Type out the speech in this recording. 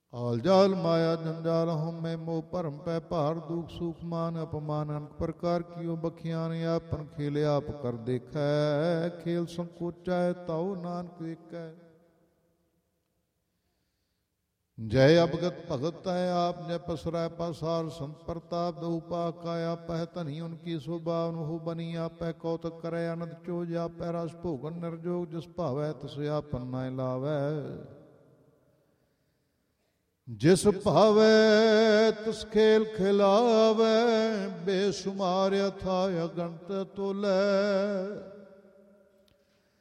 ਆਲ ਜਾਲ ਮਾਇਆ ਜੰਜਾਲ ਹਉਮੈ ਮੋਹ ਭਰਮ ਪੈ ਭਾਰ ਦੁਖ ਸੁਖ ਮਾਨ ਅਪਮਾਨ ਅਨਕ ਪ੍ਰਕਾਰ ਕੀਓ ਬਖਿਆਨ ਆਪਨ ਖੇਲ ਆਪ ਕਰ ਦੇਖੈ ਖੇਲ ਸੰਕੋਚੈ ਤਾਉ ਨਾਨਕ ਵੇਖੈ ਜੈ ਅਬਗਤ ਭਗਤ ਹੈ ਆਪ ਜੈ ਪਸਰੈ ਪਸਾਰ ਸੰਤ ਪ੍ਰਤਾਪ ਦਉ ਪਾਕਾ ਆਪੈ ਧਨੀ ਉਨਕੀ ਸੁਭਾਵ ਨੂੰ ਬਨੀ ਆਪੈ ਕੌਤਕ ਕਰੈ ਅਨੰਦ ਚੋਜ ਆਪੈ ਰਸ ਭੋਗਨ ਨਿਰਜੋਗ ਜਿਸ ਭਾਵੈ ਤਿਸ ਆਪਨ ਨਾ ਲਾਵੈ ਜਿਸ ਭਾਵੈ ਤਿਸ ਖੇਲ ਖਿਲਾਵੈ ਬੇਸ਼ੁਮਾਰ ਅਥਾਇ ਅਗਣਤ ਤੁਲੈ